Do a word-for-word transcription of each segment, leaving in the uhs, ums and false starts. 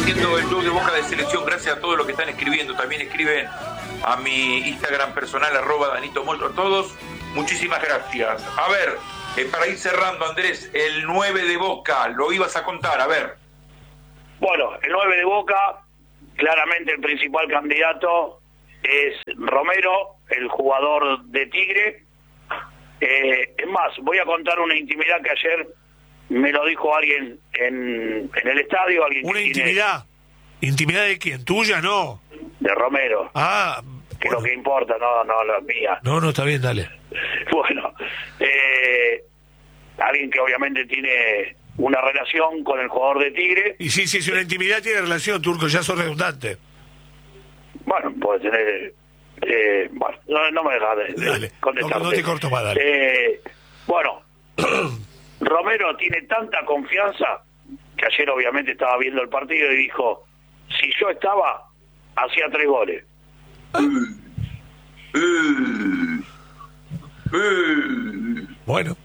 haciendo el show de Boca de Selección, gracias a todos los que están escribiendo. También escriben a mi Instagram personal, arroba Danito Mollo. Todos, muchísimas gracias. A ver, eh, para ir cerrando, Andrés, el nueve de Boca, lo ibas a contar, a ver. Bueno, el nueve de Boca, claramente el principal candidato es Romero, el jugador de Tigre. Eh, es más, voy a contar una intimidad que ayer me lo dijo alguien en, en el estadio. Alguien ¿Una que intimidad? Tiene... ¿Intimidad de quién? ¿Tuya? No. De Romero. Ah, que bueno. Lo que importa, no, no la mía. No, no, está bien, dale. Bueno, eh, alguien que obviamente tiene una relación con el jugador de Tigre. Y sí, sí, si una intimidad tiene relación, Turco, ya sos redundante. Bueno, puede tener... Eh, bueno, no, no me dejas de, Dale, de contestarte. No, no te corto más, dale. Eh, bueno, Romero tiene tanta confianza que ayer obviamente estaba viendo el partido y dijo, si yo estaba, hacía tres goles. Bueno,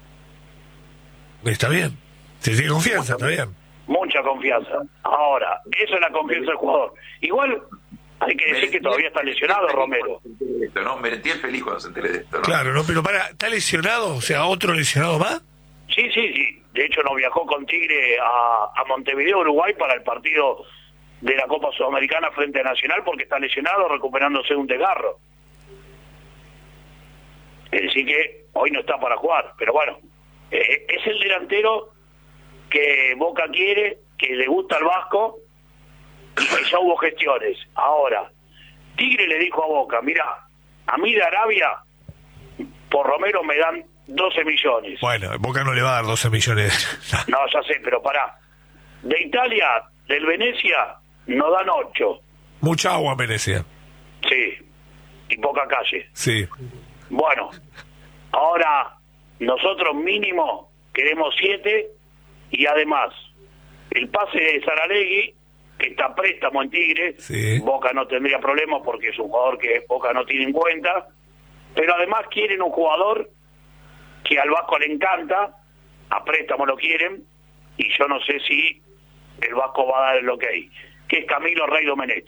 está bien. Si tiene confianza, está bien. Mucha confianza. Ahora, eso es la confianza del jugador. Igual hay que decir que todavía está lesionado Romero. Esto, ¿no? Merentiel feliz cuando se entere de esto, ¿no? Claro, no, pero para, ¿está lesionado? O sea, ¿otro lesionado más? Sí, sí, sí. De hecho, no viajó con Tigre a, a Montevideo, Uruguay, para el partido de la Copa Sudamericana frente a Nacional porque está lesionado, recuperándose de un desgarro. Es decir que hoy no está para jugar. Pero bueno, eh, es el delantero que Boca quiere, que le gusta al Vasco, y que ya hubo gestiones. Ahora, Tigre le dijo a Boca, mira, a mí de Arabia, por Romero me dan doce millones. Bueno, Boca no le va a dar doce millones. No, ya sé, pero pará. De Italia, del Venecia, nos dan ocho. Mucha agua en Venecia. Sí, y poca calle. Sí. Bueno, ahora nosotros mínimo queremos siete y además el pase de Saralegui, que está a préstamo en Tigre, sí. Boca no tendría problemas porque es un jugador que Boca no tiene en cuenta, pero además quieren un jugador que al Vasco le encanta, a préstamo lo quieren, y yo no sé si el Vasco va a dar el ok, que es Camilo Rey Domenech.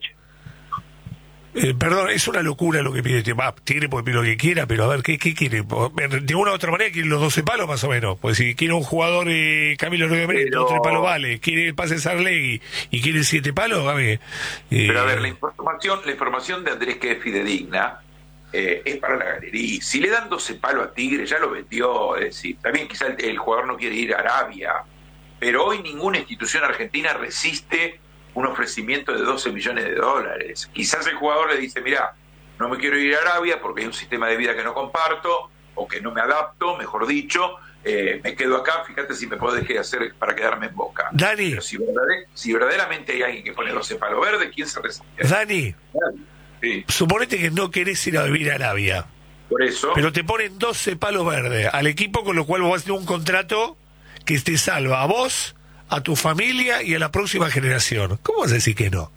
Eh, perdón, es una locura lo que pide. Va, Tigre puede pedir lo que quiera, pero a ver, ¿qué, qué quiere? De una u otra manera quiere los doce palos más o menos. Pues si quiere un jugador, eh, Camilo Rey Domenech, pero... doce palos vale. Quiere el pase de Sarlegui y quiere siete palos, a ver. Eh... Pero a ver, la información, la información de Andrés, que es fidedigna, eh, es para la galería. Si le dan doce palos a Tigre, ya lo vendió. Es decir, también quizá el, el jugador no quiere ir a Arabia, pero hoy ninguna institución argentina resiste un ofrecimiento de doce millones de dólares. Quizás el jugador le dice, mira, no me quiero ir a Arabia porque hay un sistema de vida que no comparto, o que no me adapto, mejor dicho, eh, me quedo acá, fíjate si me podés qué hacer para quedarme en Boca. Dani. Pero si, verdader, si verdaderamente hay alguien que pone doce palos verdes, ¿quién se resiste? Dani, sí. Suponete que no querés ir a vivir a Arabia. Por eso. Pero te ponen doce palos verdes al equipo, con lo cual vos vas a tener un contrato que te salva a vos, a tu familia y a la próxima generación. ¿Cómo vas a decir que no?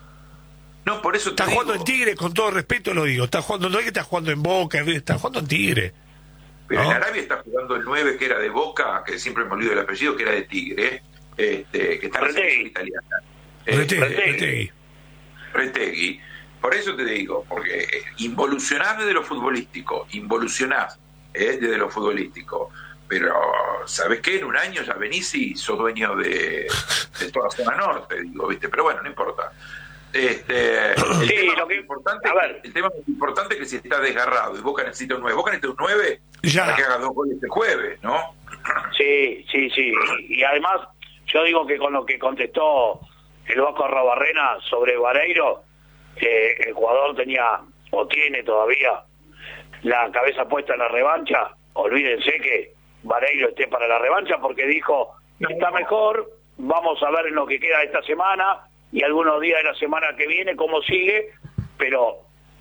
No, por eso te Estás digo. jugando en Tigre, con todo respeto lo digo. Estás jugando, no es que estás jugando en Boca, estás jugando en Tigre. Pero ¿no? en Arabia está jugando el nueve que era de Boca, que siempre me olvido el apellido, que era de Tigre, este, que está en la selección italiana. Retegui, Eh, Retegui. Retegui. Por eso te digo, porque involucionás desde lo futbolístico, involucionás eh, desde lo futbolístico. Pero, ¿sabes qué? En un año ya venís y sos dueño de, de toda la zona norte, digo, ¿viste? Pero bueno, no importa. Este, el, Sí, tema lo que, importante, a ver. el tema más importante es que si está desgarrado y Boca necesita un nueve, Boca necesita un nueve Ya. para que haga dos goles este jueves, ¿no? Sí, sí, sí. Y además, yo digo que con lo que contestó el Vasco Arrobarrena sobre Vareiro, eh, el jugador tenía, o tiene todavía, la cabeza puesta en la revancha. Olvídense que Vareiro esté para la revancha porque dijo, está mejor, vamos a ver en lo que queda esta semana y algunos días de la semana que viene cómo sigue, pero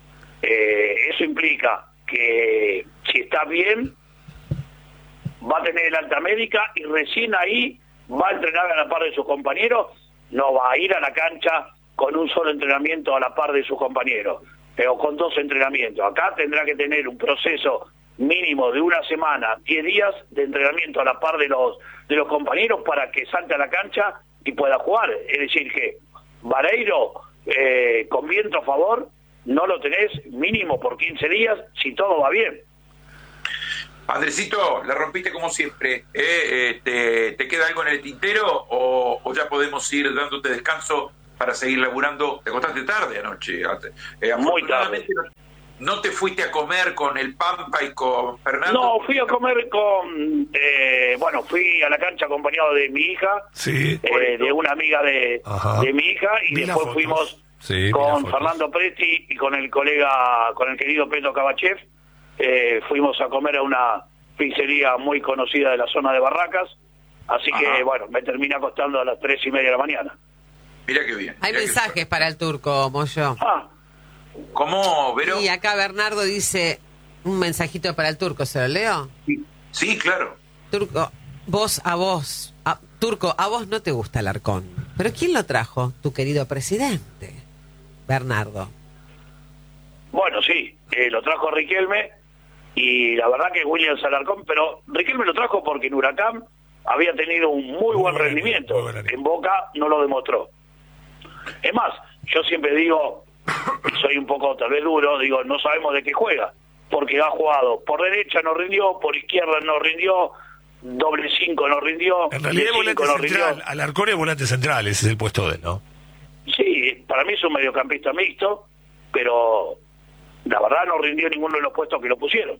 eh, eso implica que si está bien va a tener el alta médica y recién ahí va a entrenar a la par de sus compañeros, no va a ir a la cancha con un solo entrenamiento a la par de sus compañeros, pero con dos entrenamientos. Acá tendrá que tener un proceso mínimo de una semana, diez días de entrenamiento a la par de los de los compañeros para que salte a la cancha y pueda jugar. Es decir que Vareiro, eh, con viento a favor, no lo tenés mínimo por quince días, si todo va bien. Andresito, la rompiste como siempre. ¿eh? ¿Te, ¿Te queda algo en el tintero o, o ya podemos ir dándote descanso para seguir laburando? Te acostaste tarde anoche. Eh, Muy tarde. ¿No te fuiste a comer con el Pampa y con Fernando? No, fui a comer con... Eh, bueno, fui a la cancha acompañado de mi hija, sí. eh, de una amiga de, de mi hija, y vi después fuimos sí, con Fernando Preti y con el colega, con el querido Pedro Kabachev. Eh, fuimos a comer a una pizzería muy conocida de la zona de Barracas, así Ajá. que bueno, me terminé acostando a las tres y media de la mañana. Mira qué bien. Hay mensajes que... para el Turco, Moyo. Ah. ¿Cómo, Vero? Y acá Bernardo dice un mensajito para el Turco, ¿se lo leo? Sí, sí, claro. Turco, vos a vos, a, Turco, a vos no te gusta el Alarcón, pero ¿quién lo trajo? Tu querido presidente, Bernardo. Bueno, sí, eh, lo trajo Riquelme. Y la verdad que Williams Alarcón, pero Riquelme lo trajo porque en Huracán había tenido un muy, muy buen rendimiento. Muy en Boca no lo demostró. Es más, yo siempre digo, y soy un poco tal vez duro, digo, no sabemos de qué juega, porque ha jugado por derecha no rindió, por izquierda no rindió, doble cinco no rindió. En realidad es volante no central, rindió. Alarcón es volante central, ese es el puesto de él, ¿no? Sí, para mí es un mediocampista mixto, pero... la verdad no rindió ninguno de los puestos que lo pusieron.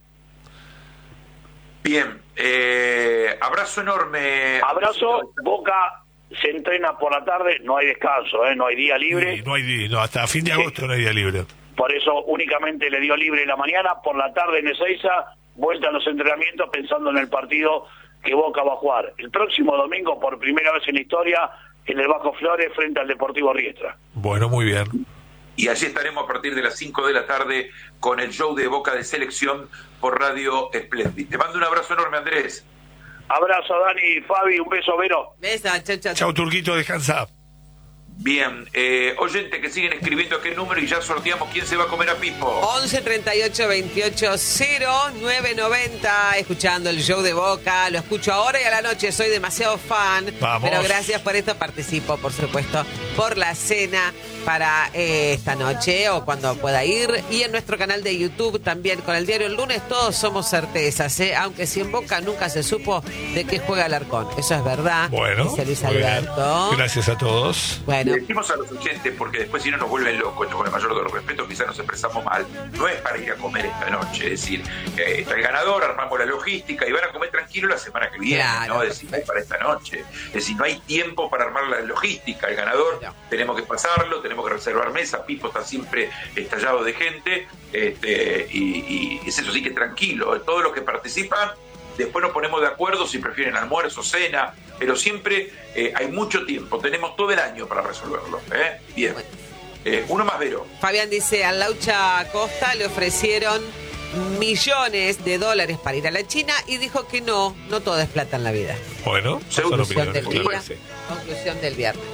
Bien, eh, abrazo enorme. Abrazo, Boca se entrena por la tarde, no hay descanso, ¿eh? No hay día libre. Sí, no hay día, no, hasta fin de agosto sí. No hay día libre. Por eso únicamente le dio libre en la mañana, por la tarde en Ezeiza, vuelta a los entrenamientos pensando en el partido que Boca va a jugar. El próximo domingo, por primera vez en la historia, en el Bajo Flores, frente al Deportivo Riestra. Bueno, muy bien. Y allí estaremos a partir de las cinco de la tarde con el show de Boca de Selección por Radio Splendid. Te mando un abrazo enorme, Andrés. Abrazo, Dani, Fabi, un beso, Vero. Beso, chau, chau. Chau, Turquito, descansa. Bien, eh, oyentes que siguen escribiendo aquel número y ya sorteamos quién se va a comer a Pipo. once treinta y ocho veintiocho cero nueve noventa, escuchando el show de Boca, lo escucho ahora y a la noche, soy demasiado fan. Vamos. Pero gracias por esto, participo, por supuesto, por la cena para eh, esta noche o cuando pueda ir. Y en nuestro canal de YouTube también, con el diario El Lunes, todos somos certezas, ¿eh? Aunque si en Boca nunca se supo de qué juega Alarcón. Eso es verdad. Bueno, dice Luis Alberto. Gracias a todos. Bueno. Le decimos a los oyentes, porque después si no nos vuelven locos, esto con el mayor de los respetos, quizás nos expresamos mal, no es para ir a comer esta noche, es decir, eh, está el ganador, armamos la logística y van a comer tranquilo la semana que viene, claro, ¿no? Es decir, no es para esta noche, es decir, no hay tiempo para armar la logística, el ganador no. Tenemos que pasarlo, tenemos que reservar mesa, Pipo está siempre estallado de gente, este, y, y es eso, sí que tranquilo, todos los que participan, después nos ponemos de acuerdo si prefieren almuerzo, cena, pero siempre eh, hay mucho tiempo, tenemos todo el año para resolverlo. ¿eh? Bien, eh, uno más, Vero. Fabián dice, a Laucha Costa le ofrecieron millones de dólares para ir a la China y dijo que no, no todo es plata en la vida. Bueno, conclusión del día, conclusión del viernes.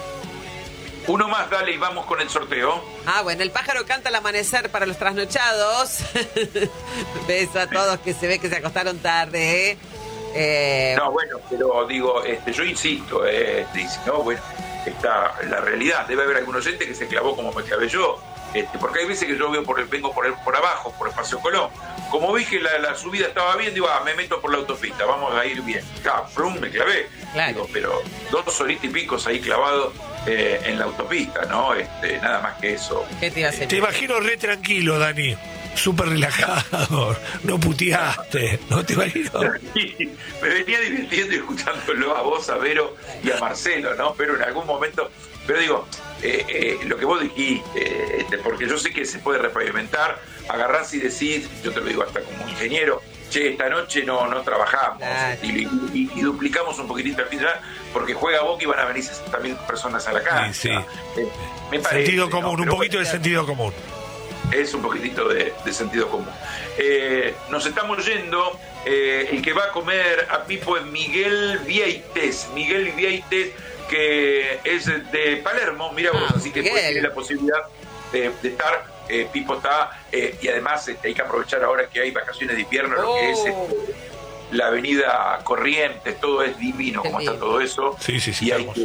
Uno más, dale, y vamos con el sorteo. Ah, bueno, el pájaro canta al amanecer para los trasnochados. Beso a todos que se ve que se acostaron tarde, ¿eh? Eh... No, bueno, pero digo, este, yo insisto, eh, este, no, bueno, está la realidad. Debe haber algún oyente que se clavó como me clavé yo, este, porque hay veces que yo veo por el, vengo por el, por abajo, por el Paseo Colón. Como vi que la, la subida estaba bien, digo, ah, me meto por la autopista, vamos a ir bien. Claro, plum, me clavé. Claro. Digo, pero dos horitas y picos ahí clavados eh, en la autopista, ¿no? Este, nada más que eso. ¿Qué te iba a hacer? Te imagino re tranquilo, Dani. Súper relajado, no puteaste, no te imagino. Me venía divirtiendo y escuchándolo a vos, a Vero y a Marcelo, ¿no? Pero en algún momento, pero digo, eh, eh, lo que vos dijiste, este, porque yo sé que se puede repavimentar, agarrás y decís, yo te lo digo hasta como ingeniero, che, esta noche no, no trabajamos, claro. y, y, y duplicamos un poquitito al final, porque juega Boca y van a venir sesenta mil personas a la casa. Sí, sí. Eh, me parece, sentido común, ¿no? un poquito bueno, de sentido común. Es un poquitito de, de sentido común. Eh, nos estamos yendo. Eh, el que va a comer a Pipo es Miguel Vieites. Miguel Vieites, que es de Palermo, mira vos, ah, así que pues, tiene la posibilidad de, de estar. Eh, Pipo está, eh, y además este, hay que aprovechar ahora que hay vacaciones de invierno, oh. lo que es este, la avenida Corrientes, todo es divino, como está todo eso. Sí, sí, sí. Y hay que,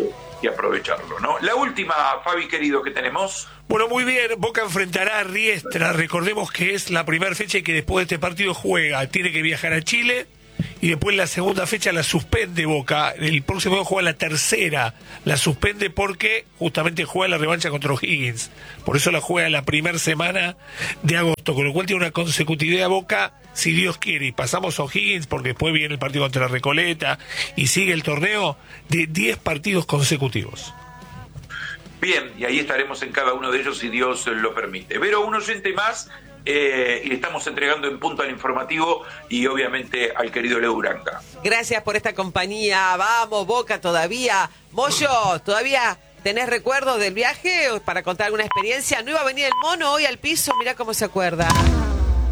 y aprovecharlo, ¿no? La última, Fabi querido, que tenemos. Bueno, muy bien, Boca enfrentará a Riestra, recordemos que es la primera fecha y que después de este partido juega, tiene que viajar a Chile y después la segunda fecha la suspende Boca, el próximo día juega la tercera, la suspende porque justamente juega la revancha contra O'Higgins, por eso la juega la primera semana de agosto, con lo cual tiene una consecutividad Boca, si Dios quiere, y pasamos a O'Higgins porque después viene el partido contra la Recoleta y sigue el torneo de diez partidos consecutivos. Bien, y ahí estaremos en cada uno de ellos si Dios lo permite. Vero, un oyente más, eh, y le estamos entregando en punto al informativo y obviamente al querido Leo Uranga. Gracias por esta compañía. Vamos, Boca, todavía. Moyo, ¿todavía tenés recuerdos del viaje para contar alguna experiencia? ¿No iba a venir el mono hoy al piso? Mirá cómo se acuerda.